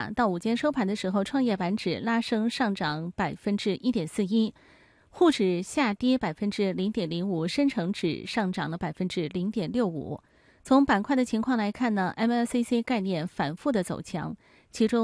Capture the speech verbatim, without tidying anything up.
下，到午间收盘的时候，创业板指拉升上涨百分之一点四一，沪指下跌百分之零点零五，深成指上涨了百分之零点六五。从板块的情况来看呢 ，M L C C 概念反复的走强，其中